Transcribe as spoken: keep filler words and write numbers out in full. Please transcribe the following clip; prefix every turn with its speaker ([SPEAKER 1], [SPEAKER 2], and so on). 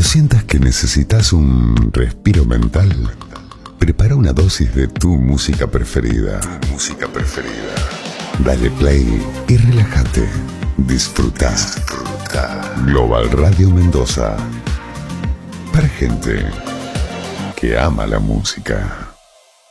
[SPEAKER 1] sientas que necesitas un respiro mental, prepara una dosis de tu música preferida. Tu música preferida. Dale play y relájate. Disfruta. Disfruta. Global Radio Mendoza. Para gente que ama la música.